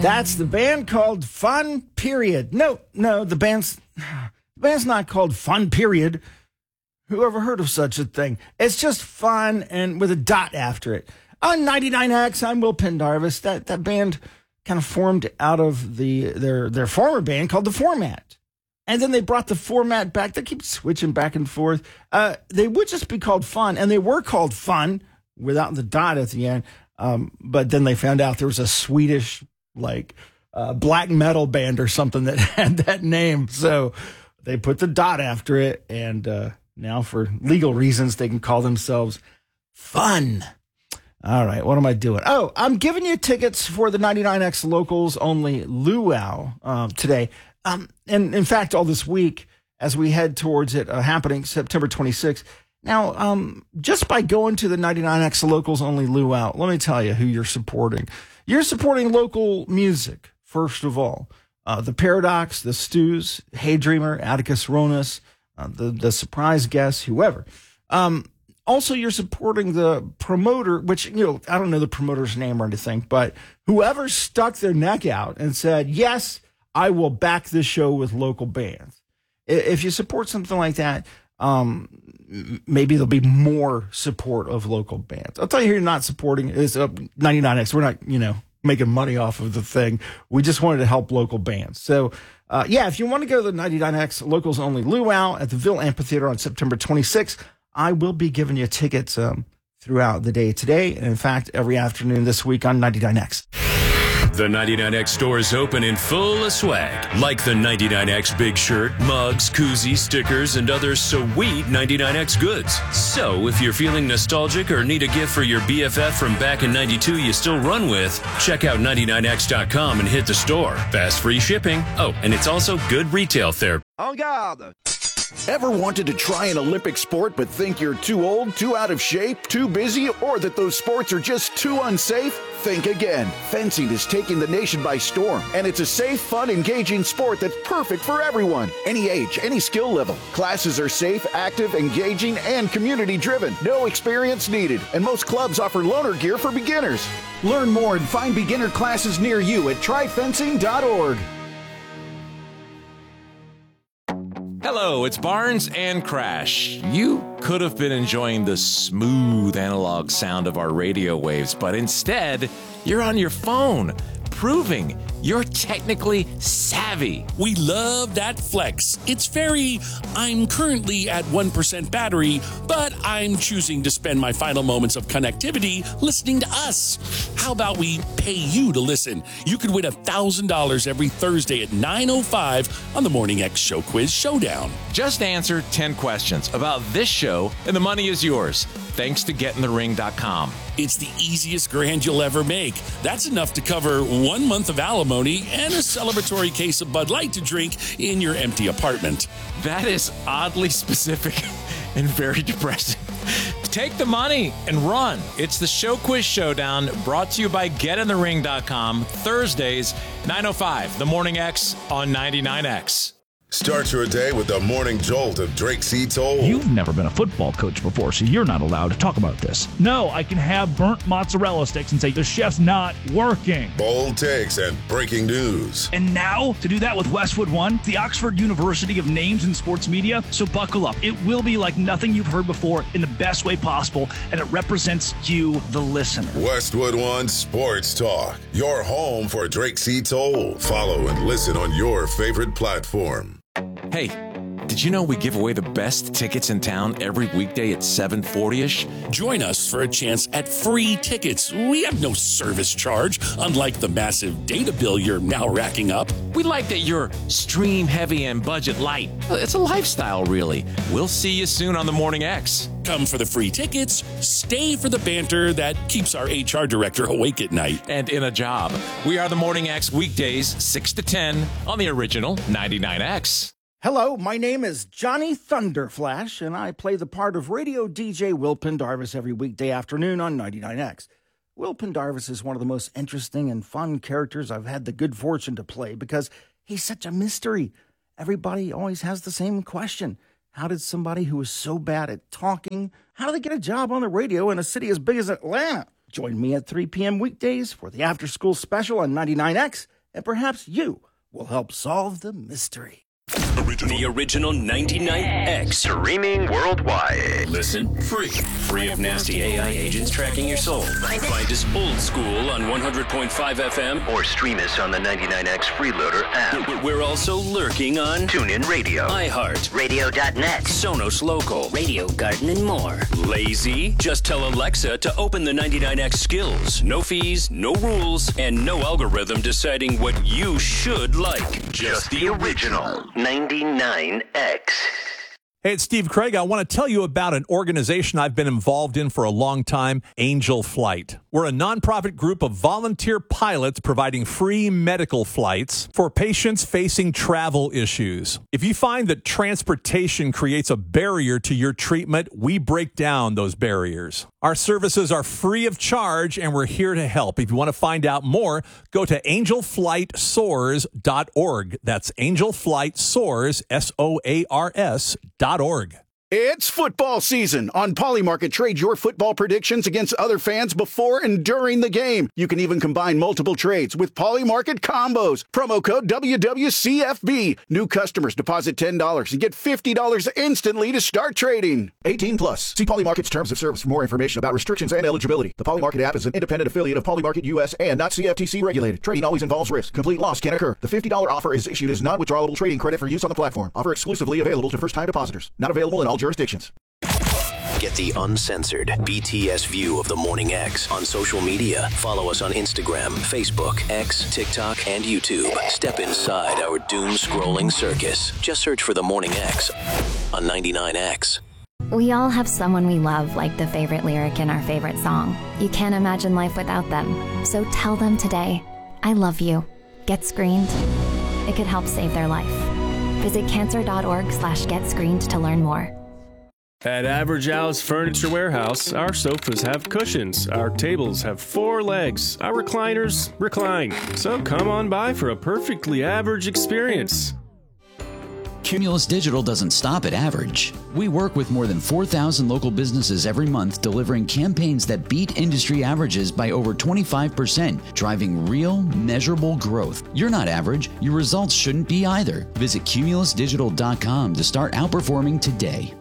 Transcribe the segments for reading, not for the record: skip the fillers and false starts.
That's the band called Fun Period. No, the band's not called Fun Period. Who ever heard of such a thing? It's just fun and with a dot after it. On 99X, I'm Will Pendarvis. That band kind of formed out of their former band called The Format. And then they brought the format back. They keep switching back and forth. They would just be called Fun, and they were called Fun without the dot at the end. But then they found out there was a Swedish black metal band or something that had that name. So they put the dot after it, and now for legal reasons, they can call themselves Fun. All right, what am I doing? Oh, I'm giving you tickets for the 99X Locals Only Luau today. And in fact, all this week, as we head towards it happening September 26th. Now, just by going to the 99X Locals Only Luau, let me tell you who you're supporting. You're supporting local music, first of all. The Paradox, the Stews, Hey Dreamer, Atticus Ronas, the surprise guest, whoever. Also, you're supporting the promoter, which, I don't know the promoter's name or anything, but whoever stuck their neck out and said, yes, I will back this show with local bands. If you support something like that, maybe there'll be more support of local bands. I'll tell you who you're not supporting is 99X. We're not, making money off of the thing. We just wanted to help local bands. So, if you want to go to the 99X Locals Only Luau at the Ville Amphitheater on September 26th, I will be giving you tickets throughout the day today. And in fact, every afternoon this week on 99X. The 99X store is open in full of swag, like the 99X big shirt, mugs, koozies, stickers, and other sweet 99X goods. So, if you're feeling nostalgic or need a gift for your BFF from back in 92 you still run with, check out 99X.com and hit the store. Fast free shipping. Oh, and it's also good retail therapy. En garde! Ever wanted to try an Olympic sport but think you're too old, too out of shape, too busy, or that those sports are just too unsafe? Think again. Fencing is taking the nation by storm, and it's a safe, fun, engaging sport that's perfect for everyone. Any age, any skill level. Classes are safe, active, engaging, and community-driven. No experience needed, and most clubs offer loaner gear for beginners. Learn more and find beginner classes near you at tryfencing.org. Hello, it's Barnes and Crash. You could have been enjoying the smooth analog sound of our radio waves, but instead, you're on your phone, proving you're technically savvy. We love that flex. It's I'm currently at 1% battery, but I'm choosing to spend my final moments of connectivity listening to us. How about we pay you to listen? You could win $1,000 every Thursday at 9:05 on the Morning X Show Quiz Showdown. Just answer 10 questions about this show, and the money is yours, thanks to GetInTheRing.com. It's the easiest grand you'll ever make. That's enough to cover 1 month of alimony and a celebratory case of Bud Light to drink in your empty apartment. That is oddly specific and very depressing. Take the money and run. It's the Show Quiz Showdown, brought to you by GetInTheRing.com, Thursdays, 9:05, The Morning X on 99X. Start your day with the morning jolt of Drake C. Toll. You've never been a football coach before, so you're not allowed to talk about this. No, I can have burnt mozzarella sticks and say the chef's not working. Bold takes and breaking news. And now, to do that with Westwood One, the Oxford University of names in sports media, so buckle up. It will be like nothing you've heard before in the best way possible, and it represents you, the listener. Westwood One Sports Talk, your home for Drake C. Toll. Follow and listen on your favorite platform. Hey, did you know we give away the best tickets in town every weekday at 7:40-ish? Join us for a chance at free tickets. We have no service charge, unlike the massive data bill you're now racking up. We like that you're stream heavy and budget light. It's a lifestyle, really. We'll see you soon on the Morning X. Come for the free tickets, stay for the banter that keeps our HR director awake at night. And in a job. We are the Morning X weekdays, 6 to 10 on the original 99X. Hello, my name is Johnny Thunderflash, and I play the part of radio DJ Will Pendarvis every weekday afternoon on 99X. Will Pendarvis is one of the most interesting and fun characters I've had the good fortune to play because he's such a mystery. Everybody always has the same question. How did somebody who is so bad at talking, how do they get a job on the radio in a city as big as Atlanta? Join me at 3 p.m. weekdays for the After School Special on 99X and perhaps you will help solve the mystery. The original 99X. Streaming worldwide. Listen free. Free of nasty AI agents tracking your soul. Find us old school on 100.5 FM. Or stream us on the 99X Freeloader app. We're also lurking on TuneIn Radio, iHeart, Radio.net, Sonos Local, Radio Garden, and more. Lazy? Just tell Alexa to open the 99X skills. No fees, no rules, and no algorithm deciding what you should like. Just the original 99X. Hey, it's Steve Craig. I want to tell you about an organization I've been involved in for a long time, Angel Flight. We're a nonprofit group of volunteer pilots providing free medical flights for patients facing travel issues. If you find that transportation creates a barrier to your treatment, we break down those barriers. Our services are free of charge, and we're here to help. If you want to find out more, go to angelflightsoars.org. That's angelflightsoars, SOARS.org. It's football season. On Polymarket, trade your football predictions against other fans before and during the game. You can even combine multiple trades with Polymarket combos. Promo code WWCFB. New customers deposit $10 and get $50 instantly to start trading. 18 plus. See Polymarket's terms of service for more information about restrictions and eligibility. The Polymarket app is an independent affiliate of Polymarket US and not CFTC regulated. Trading always involves risk. Complete loss can occur. The $50 offer is issued as non-withdrawable trading credit for use on the platform. Offer exclusively available to first-time depositors. Not available in all jurisdictions. Get the uncensored BTS view of the Morning X on social media. Follow us on Instagram, Facebook, X, TikTok, and YouTube. Step inside our doom-scrolling circus. Just search for the Morning X on 99X. We all have someone we love, like the favorite lyric in our favorite song. You can't imagine life without them. So tell them today, I love you. Get screened. It could help save their life. Visit cancer.org/getscreened to learn more. At Average Al's Furniture Warehouse, our sofas have cushions, our tables have 4 legs, our recliners recline. So come on by for a perfectly average experience. Cumulus Digital doesn't stop at average. We work with more than 4,000 local businesses every month, delivering campaigns that beat industry averages by over 25%, driving real, measurable growth. You're not average. Your results shouldn't be either. Visit cumulusdigital.com to start outperforming today.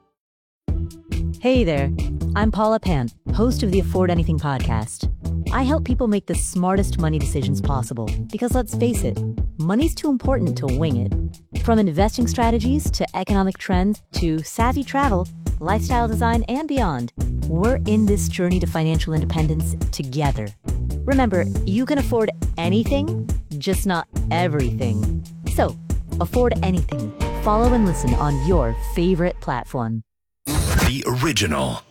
Hey there, I'm Paula Pant, host of the Afford Anything podcast. I help people make the smartest money decisions possible because, let's face it, money's too important to wing it. From investing strategies to economic trends to savvy travel, lifestyle design, and beyond, we're in this journey to financial independence together. Remember, you can afford anything, just not everything. So, afford anything. Follow and listen on your favorite platform. The original